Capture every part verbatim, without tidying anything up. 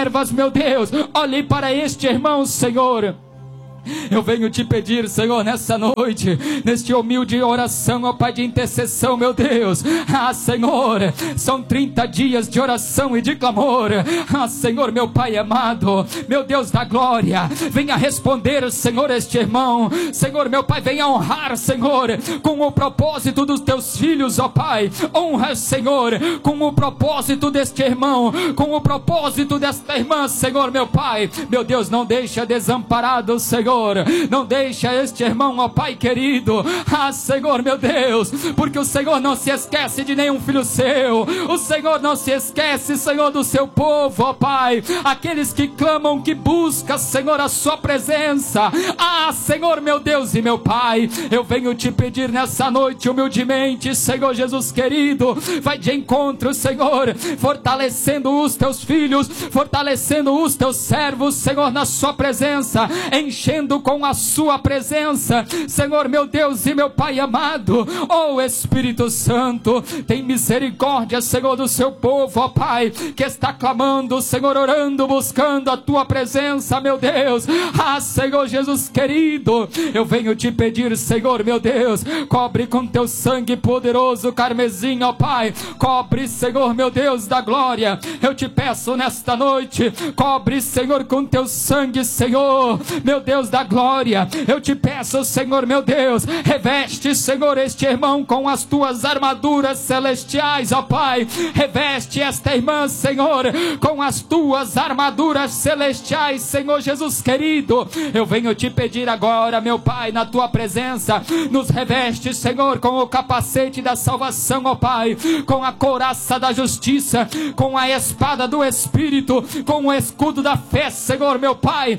servas, meu Deus, olhe para este irmão, Senhor. Eu venho te pedir, Senhor, nessa noite, neste humilde oração, ó Pai, de intercessão, meu Deus. Ah, Senhor, são trinta dias de oração e de clamor. Ah, Senhor, meu Pai amado, meu Deus da glória, venha responder, Senhor, este irmão. Senhor, meu Pai, venha honrar, Senhor, com o propósito dos teus filhos, ó Pai. Honra, Senhor, com o propósito deste irmão, com o propósito desta irmã, Senhor, meu Pai. Meu Deus, não deixa desamparado, Senhor. Não deixa este irmão, ó Pai querido. Ah, Senhor, meu Deus, porque o Senhor não se esquece de nenhum filho seu. O Senhor não se esquece, Senhor, do seu povo, ó Pai. Aqueles que clamam, que buscam, Senhor, a sua presença. Ah, Senhor, meu Deus e meu Pai, eu venho te pedir nessa noite, humildemente, Senhor Jesus querido, vai de encontro, Senhor, fortalecendo os teus filhos, fortalecendo os teus servos, Senhor, na sua presença, enchendo com a sua presença, Senhor, meu Deus e meu Pai amado. Oh Espírito Santo, tem misericórdia, Senhor, do seu povo, ó Pai, que está clamando, Senhor, orando, buscando a tua presença, meu Deus. Ah, Senhor Jesus querido, eu venho te pedir, Senhor, meu Deus, cobre com teu sangue poderoso, carmesim, ó Pai, cobre, Senhor, meu Deus da glória, eu te peço nesta noite, cobre, Senhor, com teu sangue, Senhor, meu Deus da glória, eu te peço, Senhor, meu Deus, reveste, Senhor, este irmão com as tuas armaduras celestiais, ó Pai, reveste esta irmã, Senhor, com as tuas armaduras celestiais, Senhor Jesus querido. Eu venho te pedir agora, meu Pai, na tua presença, nos reveste, Senhor, com o capacete da salvação, ó Pai, com a couraça da justiça, com a espada do Espírito, com o escudo da fé, Senhor, meu Pai.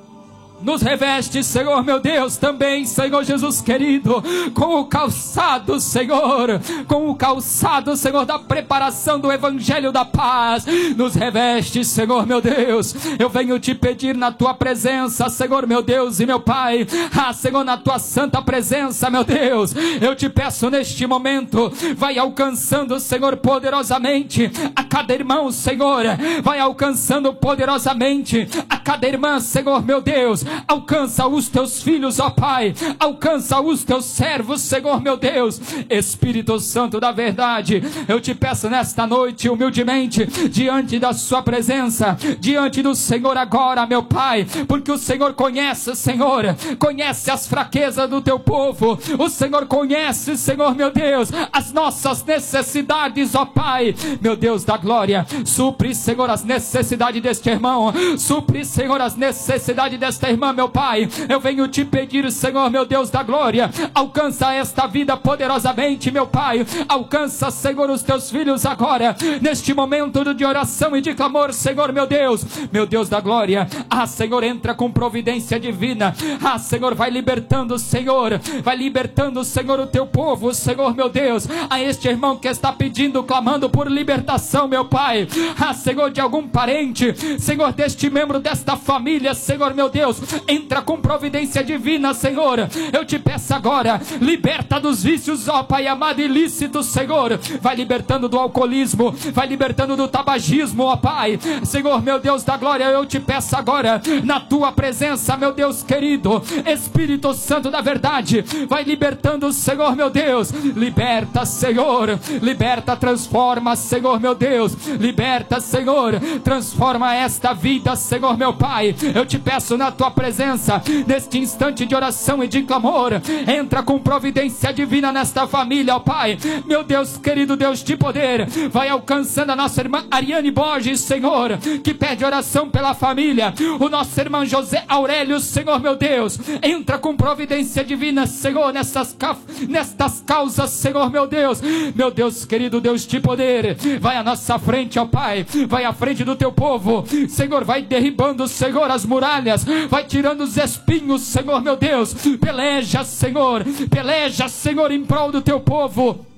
Nos reveste, Senhor, meu Deus, também, Senhor Jesus querido, com o calçado, Senhor, com o calçado, Senhor, da preparação do Evangelho da paz. Nos reveste, Senhor, meu Deus. Eu venho te pedir na tua presença, Senhor, meu Deus e meu Pai. Ah, Senhor, na tua santa presença, meu Deus, eu te peço neste momento, vai alcançando, Senhor, poderosamente a cada irmão, Senhor, vai alcançando poderosamente a cada irmã, Senhor, meu Deus. Alcança os teus filhos, ó Pai, alcança os teus servos, Senhor, meu Deus. Espírito Santo da verdade, eu te peço nesta noite, humildemente, diante da sua presença, diante do Senhor agora, meu Pai, porque o Senhor conhece, Senhor, conhece as fraquezas do teu povo, o Senhor conhece, Senhor, meu Deus, as nossas necessidades, ó Pai, meu Deus da glória. Supre, Senhor, as necessidades deste irmão, supre, Senhor, as necessidades desta irmã, meu Pai. Eu venho te pedir, Senhor, meu Deus da glória, alcança esta vida poderosamente, meu Pai, alcança, Senhor, os teus filhos agora, neste momento de oração e de clamor, Senhor, meu Deus, meu Deus da glória. Ah, Senhor, entra com providência divina. Ah, Senhor, vai libertando, Senhor, vai libertando, Senhor, o teu povo, Senhor, meu Deus, a este irmão que está pedindo, clamando por libertação, meu Pai. Ah, Senhor, de algum parente, Senhor, deste membro desta família, Senhor, meu Deus, entra com providência divina, Senhor. Eu te peço agora, liberta dos vícios, ó Pai amado, ilícitos, Senhor. Vai libertando do alcoolismo, vai libertando do tabagismo, ó Pai. Senhor, meu Deus da glória, eu te peço agora, na tua presença, meu Deus querido, Espírito Santo da verdade, vai libertando, Senhor, meu Deus. Liberta, Senhor, liberta, transforma, Senhor, meu Deus. Liberta, Senhor, transforma esta vida, Senhor, meu Pai. Eu te peço na tua presença, neste instante de oração e de clamor, entra com providência divina nesta família, ó Pai, meu Deus querido, Deus de poder, vai alcançando a nossa irmã Ariane Borges, Senhor, que pede oração pela família, o nosso irmão José Aurélio, Senhor, meu Deus, entra com providência divina, Senhor, nessas, nestas causas, Senhor, meu Deus, meu Deus querido, Deus de poder, vai à nossa frente, ó Pai, vai à frente do teu povo, Senhor, vai derribando, Senhor, as muralhas, vai tirando os espinhos, Senhor, meu Deus, peleja, Senhor, peleja, Senhor, em prol do teu povo.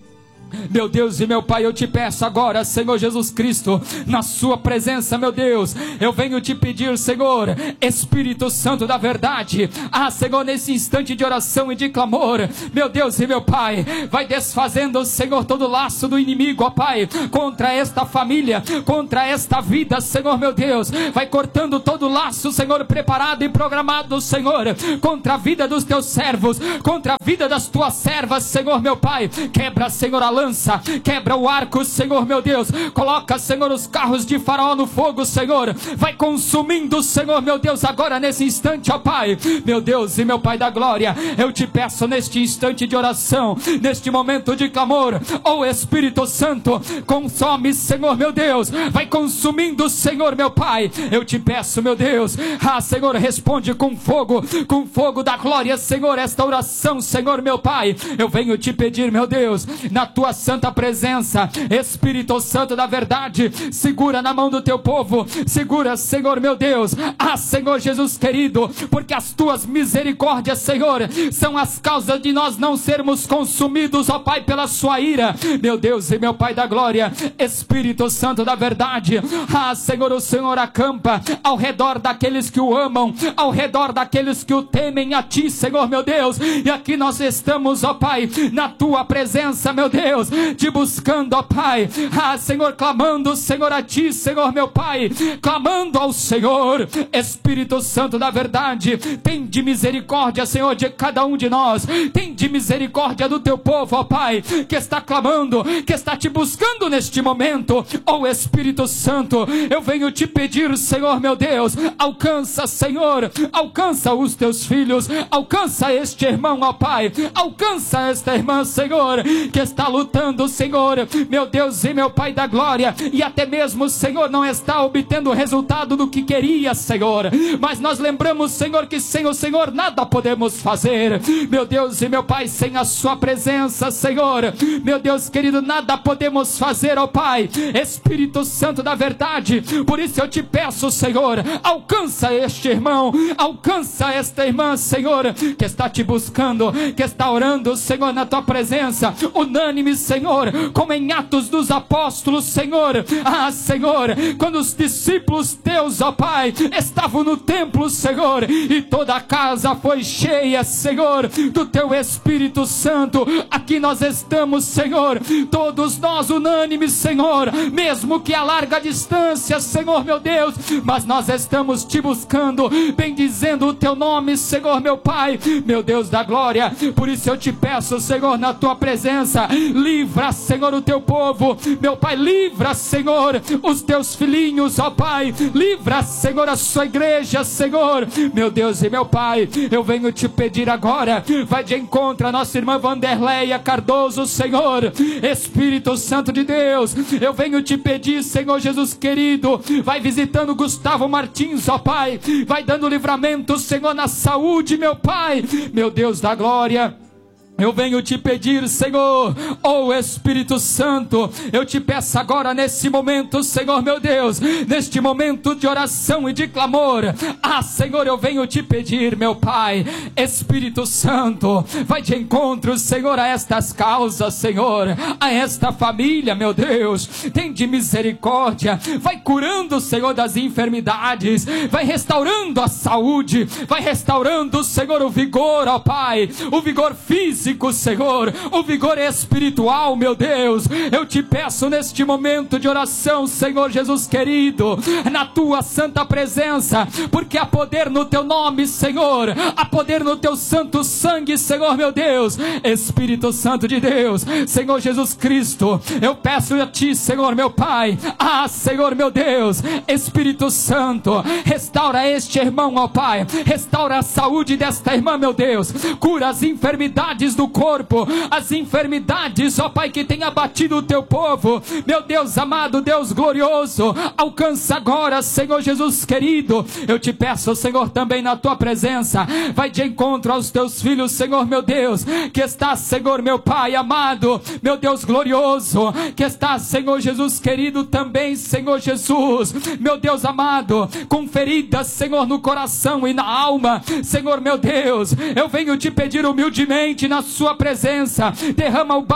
Meu Deus e meu Pai, eu te peço agora, Senhor Jesus Cristo, na sua presença, meu Deus, eu venho te pedir, Senhor, Espírito Santo da verdade, ah, Senhor, nesse instante de oração e de clamor, meu Deus e meu Pai, vai desfazendo, Senhor, todo laço do inimigo, ó Pai, contra esta família, contra esta vida, Senhor, meu Deus, vai cortando todo laço, Senhor, preparado e programado, Senhor, contra a vida dos teus servos, contra a vida das tuas servas, Senhor, meu Pai, quebra, Senhor, a lança, quebra o arco, Senhor, meu Deus, coloca, Senhor, os carros de Faraó no fogo, Senhor, vai consumindo, Senhor, meu Deus, agora nesse instante, ó Pai, meu Deus e meu Pai da glória, eu te peço neste instante de oração, neste momento de clamor, ó Espírito Santo, consome, Senhor, meu Deus, vai consumindo, Senhor, meu Pai, eu te peço, meu Deus, ah, Senhor, responde com fogo, com fogo da glória, Senhor, esta oração, Senhor, meu Pai, eu venho te pedir, meu Deus, na tua santa presença, Espírito Santo da verdade, segura na mão do teu povo, segura, Senhor, meu Deus, ah, Senhor Jesus querido, porque as tuas misericórdias, Senhor, são as causas de nós não sermos consumidos, ó Pai, pela sua ira, meu Deus e meu Pai da glória, Espírito Santo da verdade, ah, Senhor, o Senhor acampa ao redor daqueles que o amam, ao redor daqueles que o temem a ti, Senhor, meu Deus, e aqui nós estamos, ó Pai, na tua presença, meu Deus, te buscando, ó Pai, ah, Senhor, clamando, Senhor, a ti, Senhor, meu Pai, clamando ao Senhor, Espírito Santo da verdade, tem de misericórdia, Senhor, de cada um de nós, tem de misericórdia do teu povo, ó Pai, que está clamando, que está te buscando neste momento, ó Espírito Santo, eu venho te pedir, Senhor, meu Deus, alcança, Senhor, alcança os teus filhos, alcança este irmão, ó Pai, alcança esta irmã, Senhor, que está lutando, Senhor, meu Deus e meu Pai da glória, e até mesmo, Senhor, não está obtendo o resultado do que queria, Senhor, mas nós lembramos, Senhor, que sem o Senhor nada podemos fazer, meu Deus e meu Pai, sem a sua presença, Senhor, meu Deus querido, nada podemos fazer, ó Pai, Espírito Santo da verdade, por isso eu te peço, Senhor, alcança este irmão, alcança esta irmã, Senhor, que está te buscando, que está orando, Senhor, na tua presença, unânime, Senhor, como em Atos dos Apóstolos, Senhor, ah, Senhor, quando os discípulos teus, ó Pai, estavam no templo, Senhor, e toda a casa foi cheia, Senhor, do teu Espírito Santo, aqui nós estamos, Senhor, todos nós unânimes, Senhor, mesmo que a larga distância, Senhor, meu Deus, mas nós estamos te buscando, bendizendo o teu nome, Senhor, meu Pai, meu Deus da glória, por isso eu te peço, Senhor, na tua presença, livra, Senhor, o teu povo, meu Pai, livra, Senhor, os teus filhinhos, ó Pai, livra, Senhor, a sua igreja, Senhor, meu Deus e meu Pai, eu venho te pedir agora, vai de encontro a nossa irmã Vanderleia Cardoso, Senhor, Espírito Santo de Deus, eu venho te pedir, Senhor Jesus querido, vai visitando Gustavo Martins, ó Pai, vai dando livramento, Senhor, na saúde, meu Pai, meu Deus da glória, eu venho te pedir, Senhor, oh Espírito Santo, eu te peço agora nesse momento, Senhor, meu Deus, neste momento de oração e de clamor, ah, Senhor, eu venho te pedir, meu Pai, Espírito Santo, vai de encontro, Senhor, a estas causas, Senhor, a esta família, meu Deus, tem de misericórdia, vai curando, Senhor, das enfermidades, vai restaurando a saúde, vai restaurando, Senhor, o vigor, ó Pai, o vigor físico, Senhor, o vigor espiritual, meu Deus, eu te peço neste momento de oração, Senhor Jesus querido, na tua santa presença, porque há poder no teu nome, Senhor, há poder no teu santo sangue, Senhor, meu Deus, Espírito Santo de Deus, Senhor Jesus Cristo, eu peço a ti, Senhor, meu Pai, ah, Senhor, meu Deus, Espírito Santo, restaura este irmão, ó Pai, restaura a saúde desta irmã, meu Deus, cura as enfermidades do corpo, as enfermidades, ó Pai, que tem abatido o teu povo, meu Deus amado, Deus glorioso, alcança agora, Senhor Jesus querido, eu te peço, Senhor, também na tua presença, vai de encontro aos teus filhos, Senhor, meu Deus, que está, Senhor, meu Pai amado, meu Deus glorioso, que está, Senhor Jesus querido, também, Senhor Jesus, meu Deus amado, com feridas, Senhor, no coração e na alma, Senhor, meu Deus, eu venho te pedir humildemente na sua presença, derrama o